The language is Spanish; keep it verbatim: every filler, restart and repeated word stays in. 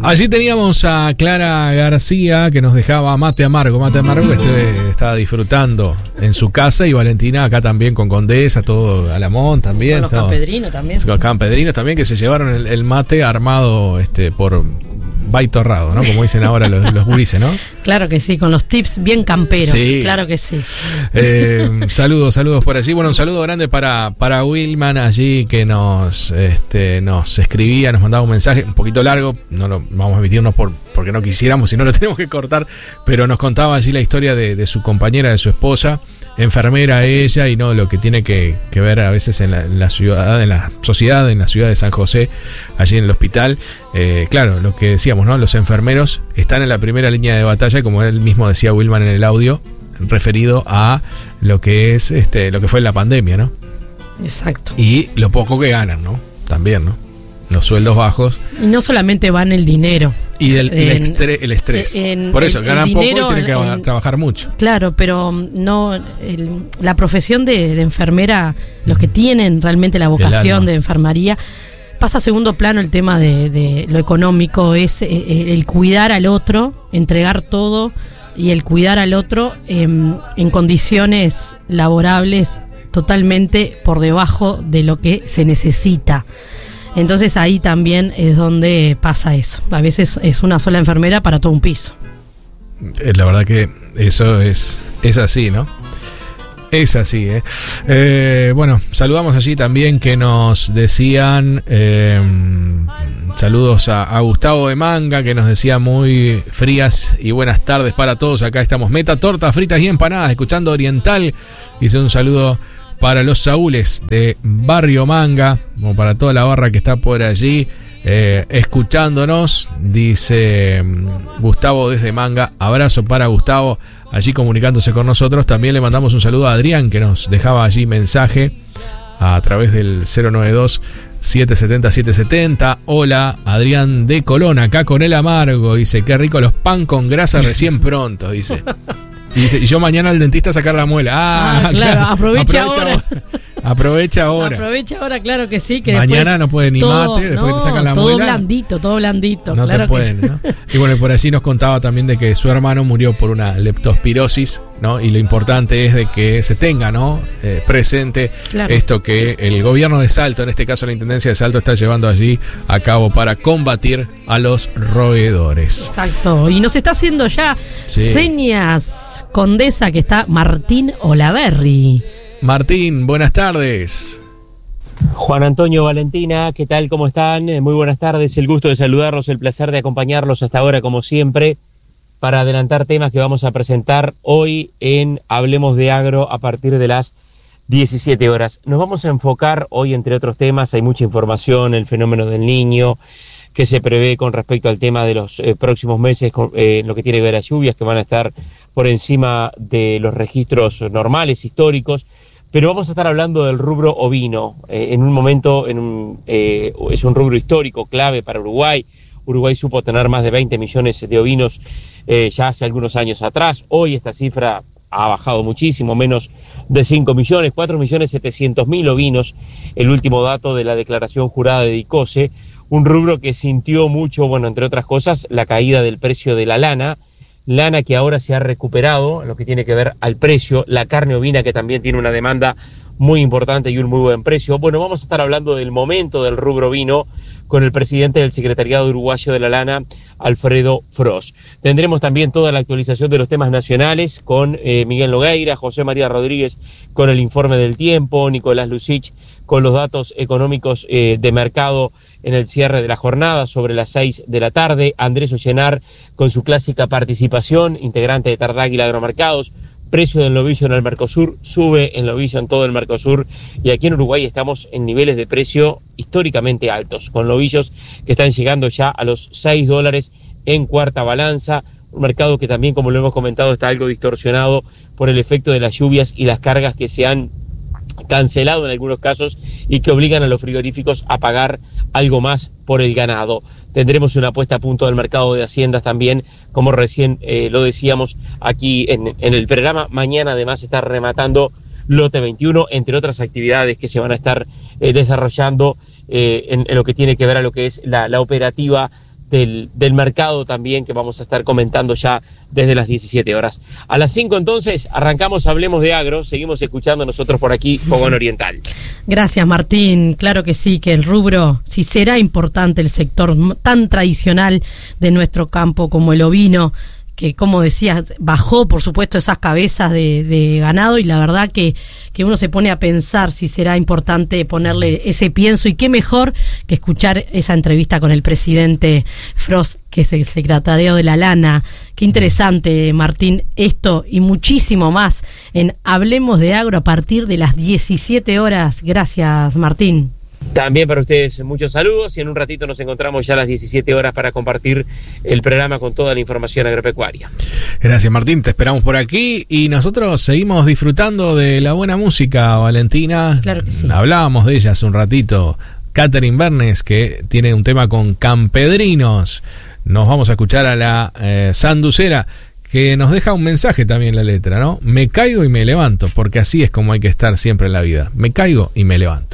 Allí teníamos a Clara García que nos dejaba mate amargo, mate amargo que este, estaba disfrutando en su casa, y Valentina acá también con Condesa, todo Alamón también. Con los campedrinos también. Los campedrinos también, que se llevaron el, el mate armado este por Baito Rado, ¿no? Como dicen ahora los, los gurises, ¿no? Claro que sí, con los tips bien camperos, sí. Claro que sí. Eh, saludos, saludos por allí. Bueno, un saludo grande para, para Wilman allí, que nos, este, nos escribía, nos mandaba un mensaje un poquito largo, no lo vamos a emitirnos por, porque no quisiéramos, si no lo tenemos que cortar, pero nos contaba allí la historia de, de su compañera, de su esposa, enfermera ella, y no lo que tiene que, que ver a veces en la, en la ciudad, en la sociedad, en la ciudad de San José, allí en el hospital. Eh, claro, lo que decíamos, ¿no? Los enfermeros están en la primera línea de batalla, como él mismo decía Wilman en el audio, referido a lo que es este, lo que fue la pandemia, ¿no? Exacto. Y lo poco que ganan, ¿no? También, ¿no? Los sueldos bajos. Y no solamente van el dinero. Y del, en, el, estre, el estrés. En, Por eso, el, ganan el poco dinero, y tienen que en, trabajar mucho. Claro, pero no el, la profesión de, de enfermera, los que tienen realmente la vocación de enfermería, pasa a segundo plano el tema de, de lo económico, es eh, el cuidar al otro, entregar todo, y el cuidar al otro eh, en condiciones laborables totalmente por debajo de lo que se necesita. Entonces ahí también es donde pasa eso. A veces es una sola enfermera para todo un piso. La verdad que eso es, es así, ¿no? Es así, ¿eh? eh bueno, saludamos allí también que nos decían, eh, saludos a, a Gustavo de Manga, que nos decía muy frías y buenas tardes para todos. Acá estamos, meta, tortas, fritas y empanadas, escuchando Oriental. Dice un saludo para los Saúles de Barrio Manga, como para toda la barra que está por allí eh, escuchándonos. Dice Gustavo desde Manga, abrazo para Gustavo, allí comunicándose con nosotros. También le mandamos un saludo a Adrián, que nos dejaba allí mensaje a través del cero noventa y dos, siete setenta, siete setenta. Hola, Adrián de Colón, acá con el amargo. Dice, qué rico los pan con grasa recién pronto, dice. Y dice, y yo mañana al dentista a sacar la muela. Ah, ah claro, claro. Aprovecha, aprovecha ahora. ahora. Aprovecha ahora. Aprovecha ahora, claro que sí. Que mañana no puede ni todo, mate, después no, que te sacan la todo muela. Todo blandito, todo blandito. No claro te pueden, que... ¿no? Y bueno, por allí nos contaba también de que su hermano murió por una leptospirosis, ¿no? Y lo importante es de que se tenga, ¿no? Eh, presente claro. Esto que el gobierno de Salto, en este caso la Intendencia de Salto, está llevando allí a cabo para combatir a los roedores. Exacto. Y nos está haciendo ya sí. señas, Condesa, que está Martín Olaverri. Martín, buenas tardes. Juan Antonio, Valentina, ¿qué tal? ¿Cómo están? Muy buenas tardes, el gusto de saludarlos, el placer de acompañarlos hasta ahora, como siempre, para adelantar temas que vamos a presentar hoy en Hablemos de Agro a partir de las diecisiete horas. Nos vamos a enfocar hoy, entre otros temas, hay mucha información, el fenómeno del Niño, que se prevé con respecto al tema de los eh, próximos meses, con, eh, lo que tiene que ver a las lluvias, que van a estar por encima de los registros normales, históricos. Pero vamos a estar hablando del rubro ovino, eh, en un momento, en un, eh, es un rubro histórico, clave para Uruguay. Uruguay supo tener más de veinte millones de ovinos eh, ya hace algunos años atrás. Hoy esta cifra ha bajado muchísimo, menos de cinco millones, cuatro millones setecientos mil ovinos, el último dato de la declaración jurada de DICOSE. Un rubro que sintió mucho, bueno, entre otras cosas, la caída del precio de la lana, lana que ahora se ha recuperado en lo que tiene que ver al precio, la carne ovina que también tiene una demanda muy importante y un muy buen precio. Bueno, vamos a estar hablando del momento del rubro ovino con el presidente del Secretariado Uruguayo de la Lana, Alfredo Frost. Tendremos también toda la actualización de los temas nacionales con eh, Miguel Nogueira, José María Rodríguez con el informe del tiempo, Nicolás Lucich con los datos económicos eh, de mercado en el cierre de la jornada sobre las seis de la tarde, Andrés Ollenar con su clásica participación, integrante de Tardáguila Agromercados. Precio del novillo en el Mercosur, sube el novillo en todo el Mercosur, y aquí en Uruguay estamos en niveles de precio históricamente altos, con novillos que están llegando ya a los seis dólares en cuarta balanza, un mercado que también, como lo hemos comentado, está algo distorsionado por el efecto de las lluvias y las cargas que se han cancelado en algunos casos y que obligan a los frigoríficos a pagar algo más por el ganado. Tendremos una puesta a punto del mercado de haciendas también, como recién eh, lo decíamos aquí en, en el programa. Mañana además está rematando Lote veintiuno, entre otras actividades que se van a estar eh, desarrollando eh, en, en lo que tiene que ver a lo que es la, la operativa del, del mercado también, que vamos a estar comentando ya desde las diecisiete horas. A las cinco entonces arrancamos Hablemos de Agro, seguimos escuchando nosotros por aquí Fogón Oriental. Gracias, Martín. Claro que sí, que el rubro, si será importante el sector tan tradicional de nuestro campo como el ovino, que como decías, bajó por supuesto esas cabezas de, de ganado, y la verdad que, que uno se pone a pensar si será importante ponerle ese pienso, y qué mejor que escuchar esa entrevista con el presidente Frost, que es el secretario de la Lana. Qué interesante, Martín, esto y muchísimo más en Hablemos de Agro a partir de las diecisiete horas. Gracias, Martín. También para ustedes muchos saludos, y en un ratito nos encontramos ya a las diecisiete horas para compartir el programa con toda la información agropecuaria. Gracias, Martín, te esperamos por aquí y nosotros seguimos disfrutando de la buena música, Valentina. Claro que sí. Hablábamos de ella hace un ratito, Catherine Bernes, que tiene un tema con Campedrinos. Nos vamos a escuchar a la eh, Sanducera, que nos deja un mensaje también en la letra, ¿no? Me caigo y me levanto, porque así es como hay que estar siempre en la vida. Me caigo y me levanto.